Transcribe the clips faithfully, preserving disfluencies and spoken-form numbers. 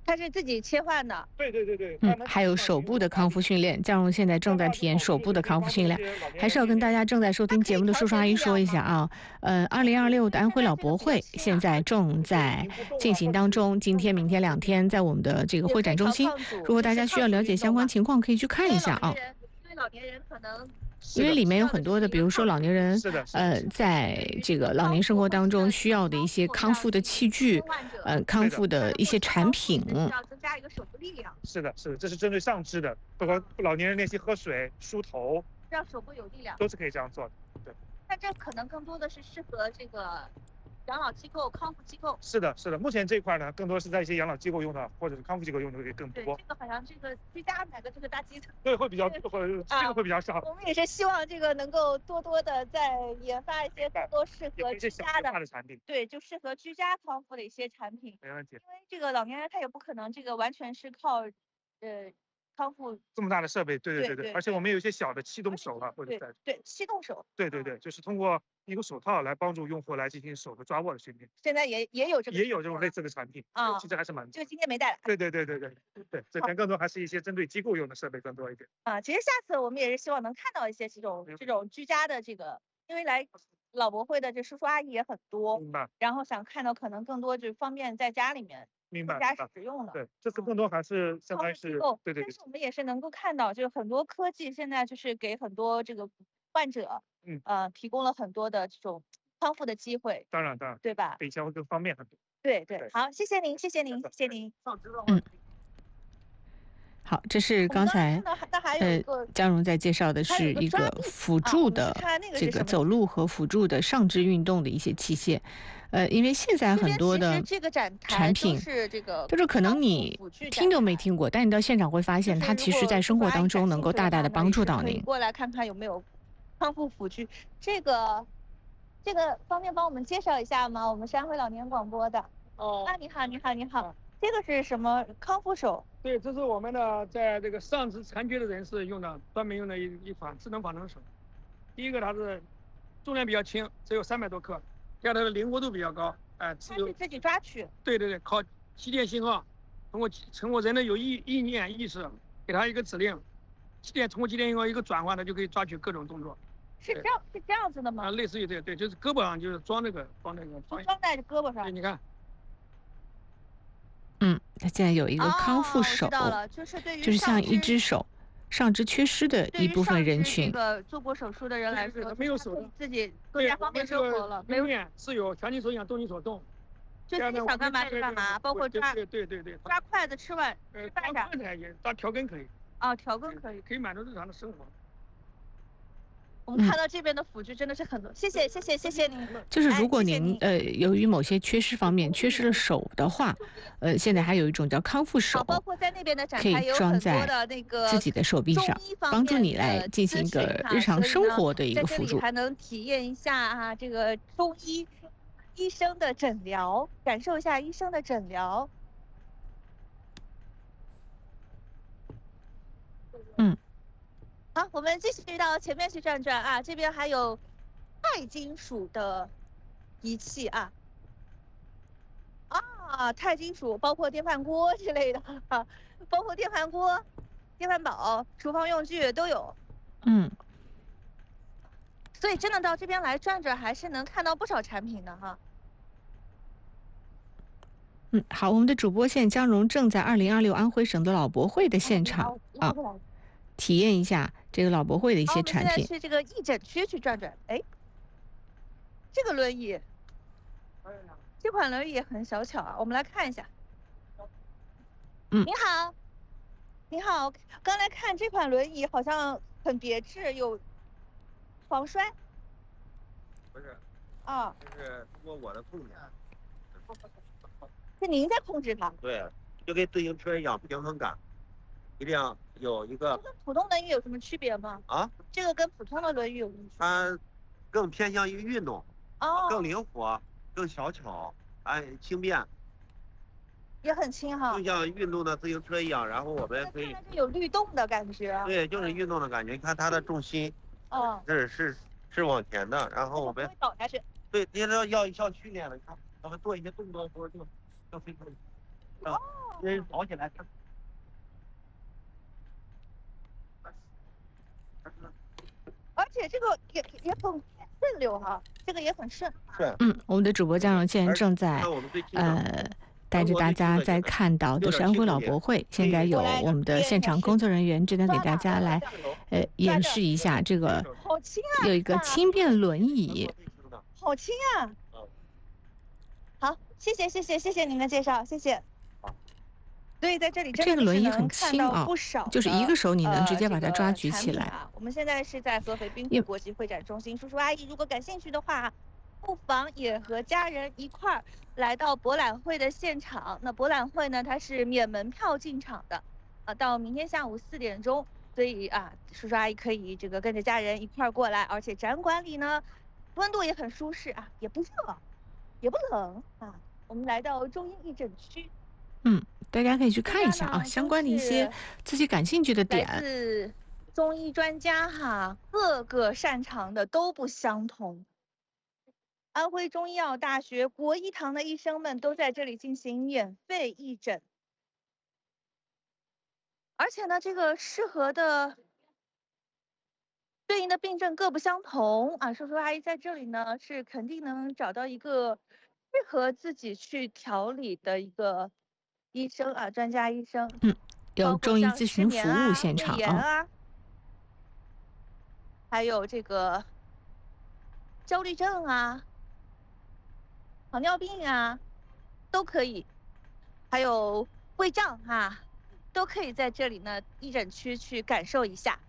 它是自己切换的。 对对对对。 嗯，还有手部的康复训练，江荣现在正在体验手部的康复训练。还是要跟大家正在收听节目的叔叔阿姨说一下啊，呃，二零二六的安徽老博会现在正在进行当中，今天、明天两天在我们的这个会展中心。如果大家需要了解相关情况，可以去看一下啊。 因为老年人可能。 因为里面有很多的，比如说老年人，呃，在这个老年生活当中需要的一些康复的器具，呃，康复的一些产品。 要增加一个手部力量。 是的，是的，这是针对上肢的，包括老年人练习喝水、梳头， 让手部有力量， 都是可以这样做的。对。 但这可能更多的是适合这个养老机构、康复机构。 是的，是的。目前这一块呢，更多是在一些养老机构用的，或者是康复机构用的会更多。 对，这个好像这个居家买个这个大机层， 对，会比较，会这个会比较少。 我们也是希望这个能够多多的在研发一些更多适合居家的的产品。 对，就适合居家康复的一些产品。 没问题。 因为这个老年人他也不可能这个完全是靠，呃。康复这么大的设备，对对对对, 对，而且我们有一些小的气动手啊，或者在对气动手， 对对对，就是通过一个手套来帮助用户来进行手的抓握的训练。 现在也也有这个， 也有这种类似的产品啊，其实还是蛮。 就今天没带来。 对对对对对对，这边更多还是一些针对机构用的设备更多一点啊。其实下次我们也是希望能看到一些这种这种居家的这个，因为来老博会的这叔叔阿姨也很多， 明白。 然后想看到可能更多就方便在家里面。 明白， 更加实用的。 对，这次更多还是相当于是，对对。 但是我们也是能够看到，就是很多科技现在就是给很多这个患者， 嗯呃，提供了很多的这种康复的机会。 当然，当然， 对吧？ 比以前会更方便很多。 对对，好，谢谢您，谢谢您，谢谢您。 嗯。好，这是刚才呃江荣在介绍的是一个辅助的这个走路和辅助的上肢运动的一些器械，呃，因为现在很多的产品就是可能你听都没听过，但你到现场会发现它其实在生活当中能够大大的帮助到您。 过来看看有没有康复辅具，这个这个方便帮我们介绍一下吗？我们是安徽老年广播的。哦，啊，你好，你好，你好。这个是什么康复手？ 对，这是我们的在这个上肢残缺的人士用的，专门用的一一款智能仿真手。第一个它是重量比较轻，只有三百多克；第二它的灵活度比较高，哎、呃， 它是自己抓取。 对对对，靠肌电信号，通过通过人的有意意念意识，给它一个指令，肌电通过肌电信号一个转换，它就可以抓取各种动作。 是这样是这样子的吗？ 啊，类似于这个，对，就是胳膊上就是装那个装那个装在胳膊上。 对，你看。 嗯，它现在有一个康复手， 哦、就是对于就是像一只手，上肢缺失的一部分人群。 这个做过手术的人来说， 没有手自己更加方便生活了。 没有面是有全筋手想动你所动， 就自己想干嘛就干嘛，包括抓对对对对抓筷子吃饭吃饭啥。 抓筷子也抓调羹可以。 哦，调羹可以， 可以满足日常的生活。 我们看到这边的辅具真的是很多，嗯、谢谢谢谢谢谢您。 就是如果您、哎、呃由于某些缺失方面缺失了手的话，呃，现在还有一种叫康复手， 包括在那边的展可以装在自己的手臂上，帮助你来进行一个日常生活的一个辅助。 还能体验一下啊，这个中医医生的诊疗，感受一下医生的诊疗。 嗯。 好，我们继续到前面去转转啊，这边还有钛金属的仪器啊，啊，钛金属包括电饭锅之类的，啊、包括电饭锅、电饭煲、厨房用具都有。 嗯， 所以真的到这边来转转，还是能看到不少产品的哈。 嗯，好，我们的主播线江荣正在二零二六安徽省的老博会的现场啊。体验一下这个老博会的一些产品。 我们现在去这个义诊区去转转。哎，这个轮椅，这款轮椅也很小巧啊。我们来看一下。 嗯， 你好，你好，刚才看这款轮椅好像很别致，有防摔。 不是。 啊。 就是通过我的控制。 是您在控制它？ 对，就跟自行车一样，平衡感。一定要有一个。 跟普通轮椅有什么区别吗？ 啊， 这个跟普通的轮椅有什么区别？ 它更偏向于运动， 哦， 更灵活，更小巧，哎，轻便， 也很轻哈， 就像运动的自行车一样。然后我们可以有律动的感觉。 对，就是运动的感觉。你看它的重心， 哦， 是是是往前的，然后我们会倒下去。 对，你要要要训练了，你看我们做一些动作的时候就就非常。 哦， 人跑起来。 而且这个也也很顺溜哈，这个也很顺。 是。 嗯，我们的主播江荣现在正在呃。带着大家在看到的是安徽老博会，现在有我们的现场工作人员正在给大家来，呃，演示一下这个，有一个轻便轮椅， 好轻啊！好，谢谢谢谢谢谢您的介绍，谢谢。所以在这里这个轮椅很轻啊，就是一个手你能直接把它抓举起来。 我们现在是在合肥滨湖国际会展中心，叔叔阿姨如果感兴趣的话，不妨也和家人一块儿。来到博览会的现场，那博览会呢，它是免门票进场的，啊，到明天下午四点钟，所以啊，叔叔阿姨可以这个跟着家人一块儿过来，而且展馆里呢，温度也很舒适啊，也不热，也不冷啊。我们来到中医义诊区， 嗯，大家可以去看一下啊，相关的一些自己感兴趣的点。 来自中医专家哈，各个擅长的都不相同。安徽中医药大学国医堂的医生们都在这里进行免费义诊，而且呢，这个适合的对应的病症各不相同啊。叔叔阿姨在这里呢，是肯定能找到一个适合自己去调理的一个医生啊，专家医生。 嗯，有中医咨询服务现场啊，还有这个焦虑症啊。糖尿病啊，都可以，还有胃胀啊，都可以在这里呢义诊区去感受一下。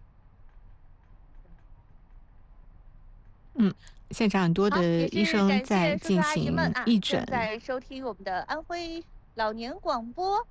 嗯，现场很多的医生在进行义诊。 啊、在收听我们的安徽老年广播。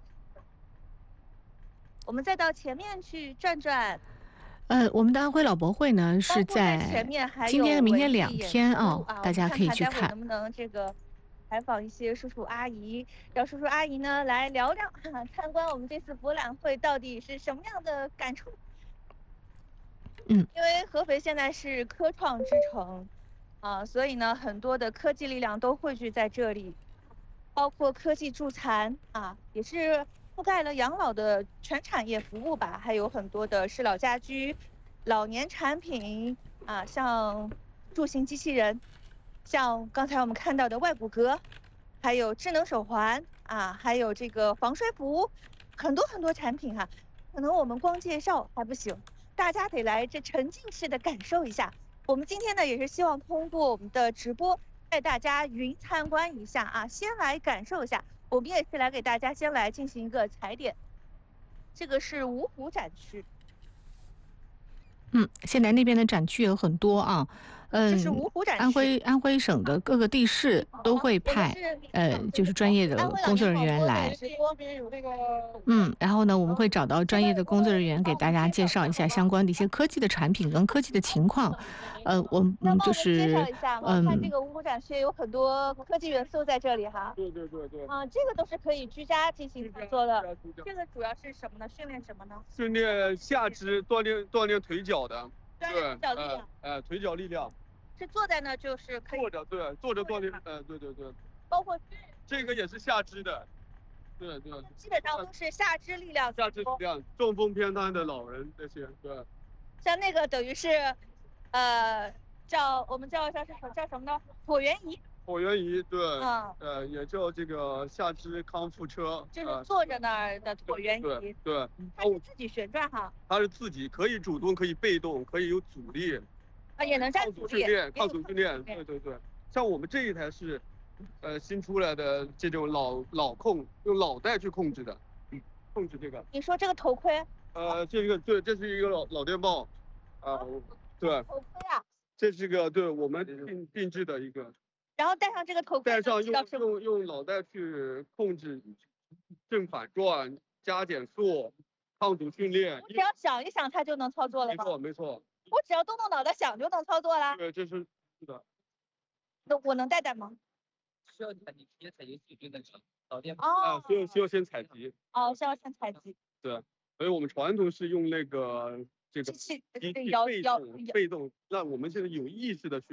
我们再到前面去转转。 呃，我们的安徽老博会呢是在今天、明天两天啊，大家可以去看。 能不能这个？采访一些叔叔阿姨，让叔叔阿姨呢来聊聊、啊、参观我们这次博览会到底是什么样的感触。 嗯， 因为合肥现在是科创之城啊，所以呢很多的科技力量都汇聚在这里，包括科技助残啊，也是覆盖了养老的全产业服务吧，还有很多的适老家居、老年产品啊，像助行机器人。像刚才我们看到的外骨骼，还有智能手环啊，还有这个防摔服，很多很多产品哈、啊，可能我们光介绍还不行，大家得来这沉浸式的感受一下。我们今天呢也是希望通过我们的直播带大家云参观一下啊，先来感受一下。我们也是来给大家先来进行一个踩点。这个是芜湖展区。 嗯，现在那边的展区有很多啊。嗯，安徽安徽省的各个地市都会派呃，就是专业的工作人员来。嗯，然后呢，我们会找到专业的工作人员给大家介绍一下相关的一些科技的产品跟科技的情况。呃，我们就是嗯，看这个芜湖展区有很多科技元素在这里哈。 对对对对。 啊，这个都是可以居家进行操作的。这个主要是什么呢？训练什么呢？ 训练下肢，锻炼锻炼腿脚的。 锻炼腿脚力量。 呃，腿脚力量。 是坐在那就是可以坐着，对，坐着锻炼，呃，对对对， 包括这个也是下肢的，对对， 基本上都是下肢力量， 下肢力量，中风偏瘫的老人这些，对， 像那个等于是，呃，叫我们叫叫什么叫什么呢？椭圆仪， 椭圆仪，对， 嗯， 呃，也叫这个下肢康复车， 就是坐着那儿的椭圆仪， 对对， 它是自己旋转哈， 它是自己可以主动，可以被动，可以有阻力。 啊，也能站阻训练，抗阻训练，对对对。像我们这一台是，呃，新出来的这种脑脑控，用脑袋去控制的，嗯，控制这个。 你说这个头盔？ 呃，这个对，这是一个脑脑电报，啊、呃，对。 头盔啊？ 这是个对我们定定制的一个。 然后戴上这个头盔， 戴上用用用脑袋去控制正反转、加减速、抗阻训练。 我只要想一想，它就能操作了吗？ 没错没错。 我只要动动脑袋想就能操作啦。 对，这是是的。 那我能带带吗？ 需要采集，直接采集取这个导电。 哦。 啊，需要需要先采集。 哦，需要先采集。 对，所以我们传统是用那个这个机器被摇摇动被动，让我们现在有意识的去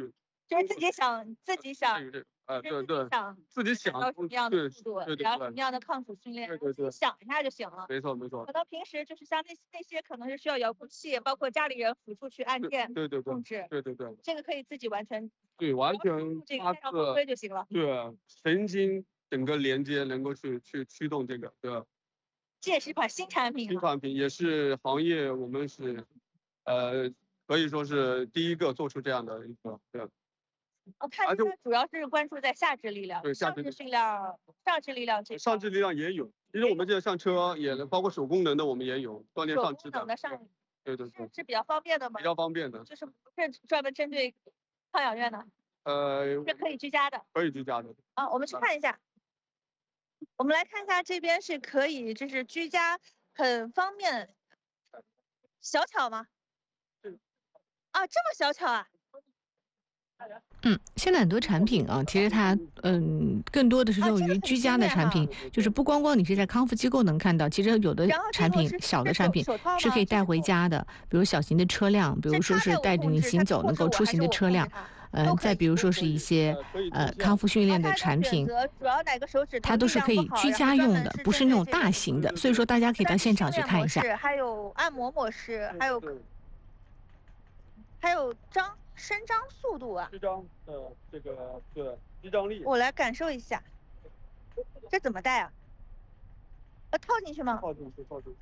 就是自己想自己想。 呃，对对，自己想什么样的速度，然后什么样的抗阻训练， 对对对， 想一下就行了。 没错没错。 可能平时就是像那那些可能是需要遥控器，包括家里人辅助去按键， 对对对， 控制， 对对对， 这个可以自己完全， 对，完全这个带上头盔就行了。 对，神经整个连接能够去去驱动这个，对吧？ 这也是一款新产品， 新产品也是行业我们是，呃，可以说是第一个做出这样的一个，对。 我看它主要是关注在下肢力量， 对下肢训练，上肢力量这上肢力量也有。其实我们现在上车也能，包括手功能的我们也有锻炼上肢的。 手功能的上， 对对对， 是比较方便的吗？ 比较方便的， 就是不是专门针对抗氧院的。 呃， 是可以居家的。 可以居家的。 啊，我们去看一下。我们来看一下这边是可以，就是居家很方便。小巧吗？啊，这么小巧啊！ 嗯，现在很多产品啊，其实它嗯更多的是用于居家的产品，就是不光光你是在康复机构能看到，其实有的产品小的产品是可以带回家的，比如小型的车辆，比如说是带着你行走能够出行的车辆，嗯，再比如说是一些呃康复训练的产品，它都是可以居家用的，不是那种大型的，所以说大家可以到现场去看一下。 还有按摩模式，还有还有张。伸张速度啊， 伸张的这个对肌张力， 我来感受一下，这怎么戴啊？呃，套进去吗？ 套进去，套进去。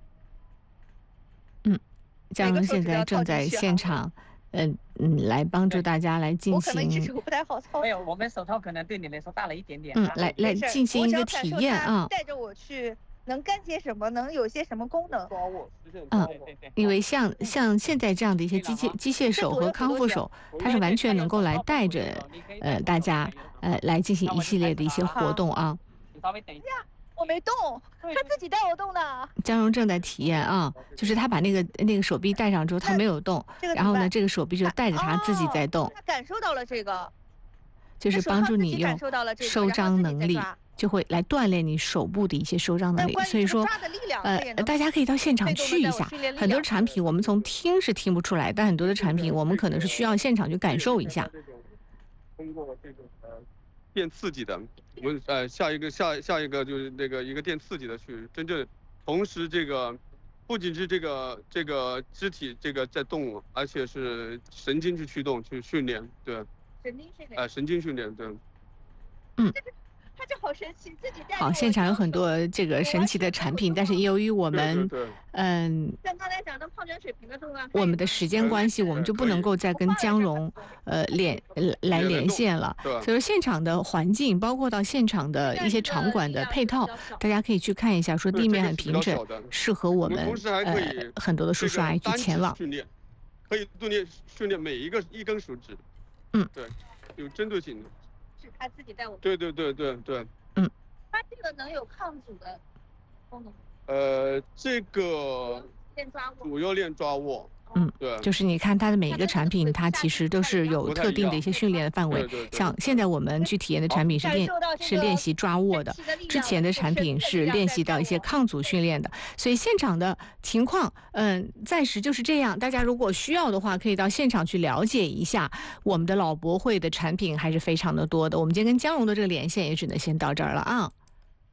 嗯，佳蓉现在正在现场，嗯嗯，来帮助大家来进行。我可能一只手不太好操。 没有，我们手套可能对你来说大了一点点。 嗯，来来进行一个体验啊。 带着我去。能干些什么？能有些什么功能？ 嗯，因为像像现在这样的一些机械机械手和康复手，它是完全能够来带着呃大家呃来进行一系列的一些活动啊。 你稍微等一下， 我没动，他自己带我动的。 佳蓉正在体验啊，就是他把那个那个手臂戴上之后，他没有动，然后呢，这个手臂就带着他自己在动。 他感受到了这个， 就是帮助你用收张能力。就会来锻炼你手部的一些收张能力，所以说，呃，大家可以到现场去一下。很多产品我们从听是听不出来，但很多的产品我们可能是需要现场去感受一下。 通过这种呃电刺激的，我们呃下一个下下一个就是那个一个电刺激的去真正，同时这个不仅是这个这个肢体这个在动，而且是神经去驱动去训练，对。 神经训练。 呃，神经训练，对。 嗯。 它这好神奇，自己带。 好，现场有很多这个神奇的产品，但是由于我们，嗯， 像刚才讲的矿泉水瓶的动啊， 我们的时间关系，我们就不能够再跟姜蓉呃连来连线了。所以说现场的环境，包括到现场的一些场馆的配套，大家可以去看一下，说地面很平整，适合我们呃很多的叔叔阿姨去前往。 可以锻炼训练每一个一根手指。 嗯， 对，有针对性的。 他自己带我。 对对对对对。 嗯。 它这个能有抗阻的功能？ 呃，这个练抓握。 主要练抓握。 嗯， 对， 就是你看它的每一个产品，它其实都是有特定的一些训练的范围。像现在我们去体验的产品是练是练习抓握的，之前的产品是练习到一些抗阻训练的。所以现场的情况，嗯，暂时就是这样。大家如果需要的话，可以到现场去了解一下。我们的老博会的产品还是非常的多的。我们今天跟姜蓉的这个连线也只能先到这儿了啊。